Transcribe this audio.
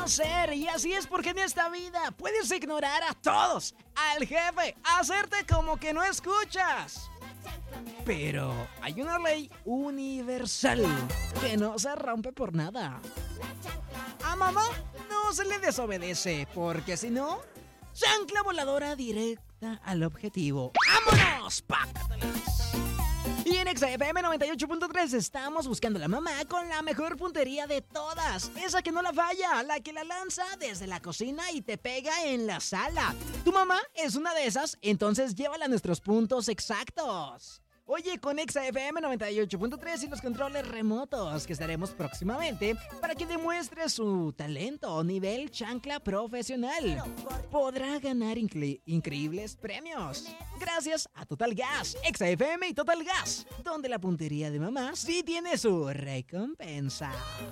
hacer. Y así es porque en esta vida puedes ignorar a todos, al jefe, hacerte como que no escuchas. Pero hay una ley universal que no se rompe por nada. A mamá no se le desobedece, porque si no, chancla voladora directa al objetivo. ¡Vámonos! ¡Pácatelas! Y en XFM 98.3 estamos buscando a la mamá con la mejor puntería de todas. Esa que no la falla, la que la lanza desde la cocina y te pega en la sala. ¿Tu mamá es una de esas? Entonces llévala a nuestros puntos exactos. Oye, con XFM 98.3 y los controles remotos que estaremos próximamente para que demuestre su talento nivel chancla profesional. Podrá ganar increíbles premios gracias a Total Gas, XFM y Total Gas, donde la puntería de mamá sí tiene su recompensa.